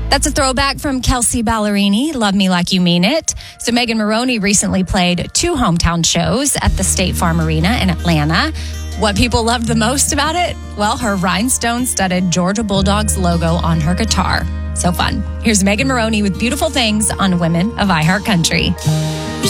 That's a throwback from Kelsea Ballerini, Love Me Like You Mean It. So Megan Moroney recently played 2 hometown shows at the State Farm Arena in Atlanta. What people loved the most about it? Well, her rhinestone-studded Georgia Bulldogs logo on her guitar. So fun. Here's Megan Moroney with Beautiful Things on Women of iHeart Country.